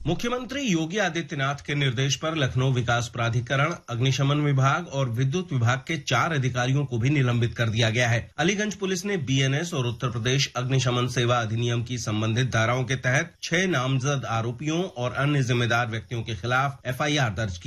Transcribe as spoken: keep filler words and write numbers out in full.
मुख्यमंत्री योगी आदित्यनाथ के निर्देश पर लखनऊ विकास प्राधिकरण, अग्निशमन विभाग और विद्युत विभाग के चार अधिकारियों को भी निलंबित कर दिया गया है। अलीगंज पुलिस ने बीएनएस और उत्तर प्रदेश अग्निशमन सेवा अधिनियम की संबंधित धाराओं के तहत छह नामजद आरोपियों और अन्य जिम्मेदार व्यक्तियों के खिलाफ एफआईआर दर्ज की।